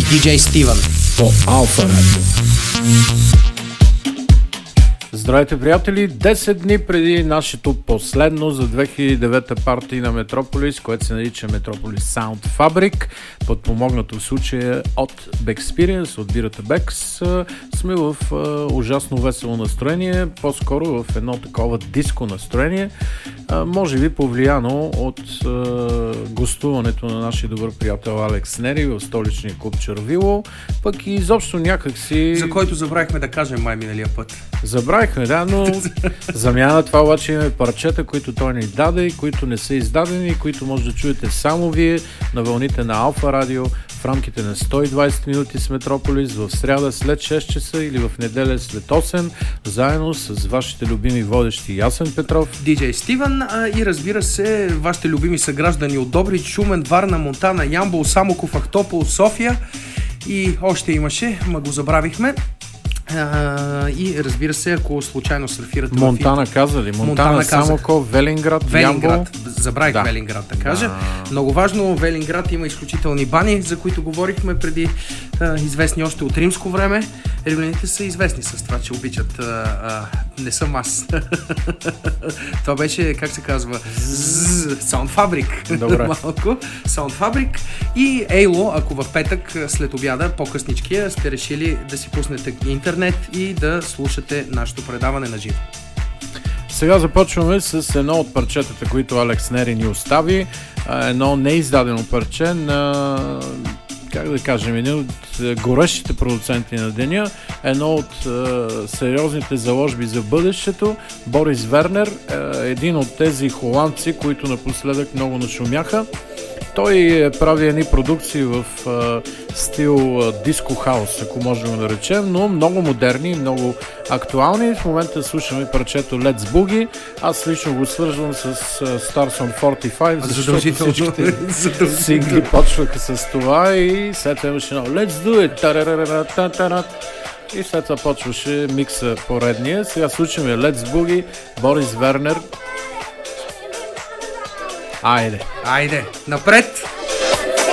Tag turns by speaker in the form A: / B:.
A: DJ Стивън
B: по Алфа Радио.
C: Здравейте, приятели! 10 дни преди нашето последно за 2009 парти на Метрополис, което се нарича Метрополис Sound Fabric, подпомогнато в случая от Bexperience, от бирата Bex, сме в ужасно весело настроение, по-скоро в едно такова диско настроение, може би повлияно от гостуването на нашия добър приятел Алекс Нери в столичния клуб Червило, пък и изобщо някакси...
A: За който забравихме да кажем май миналия път.
C: Забравихме, да, но замяна на това обаче имаме парчета, които той ни даде и които не са издадени, които може да чуете само вие на вълните на Алфа Радио в рамките на 120 минути с Метрополис в сряда след 6 часа или в неделя след 8, заедно с вашите любими водещи Ясен Петров,
A: DJ Стивън и разбира се вашите любими съграждани от Добрич, Шумен, Варна, Монтана, Ямбол, Самоков, Ахтопол, София и още имаше, ма го забравихме. И разбира се, ако случайно сърфирате
C: Монтана каза ли? Монтана, Самоков, Велинград, Ямбол.
A: Забравих да. Велинград да кажа. Много важно, Велинград има изключителни бани, за които говорихме преди, известни още от римско време. Римляните са известни с това, че обичат. Не съм аз. Това беше, как се казва? Sound Fabric.
C: Добре.
A: Малко. Sound Fabric. И Ейло, ако в петък след обяда, по-късничкия, сте решили да си пуснете интернет и да слушате нашето предаване на живо.
C: Сега започваме с едно от парчетата, които Алекс Нери ни остави. Едно неиздадено парче на, как да кажем, един от горещите продуценти на деня, едно от сериозните заложби за бъдещето, Борис Вернер, един от тези холандци, които напоследък много нашумяха. Той прави едни продукции в стил диско хаус, ако може да го наречем, но много модерни, много актуални. В момента слушаме парчето Let's Boogie. Аз лично го свързвам с Stars on 45, защото всичките сингли почваха с това и след това имаше едно Let's Do It! И след това почваше микса поредния. Сега слушаме Let's Boogie, Борис Вернер. Айде!
A: Напред!